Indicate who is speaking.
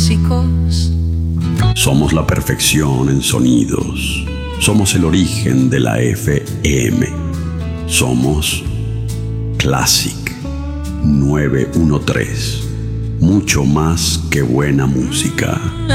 Speaker 1: músicos.
Speaker 2: Somos la perfección en sonidos. Somos el origen de la FM. Somos Classic 913. Mucho más que buena música.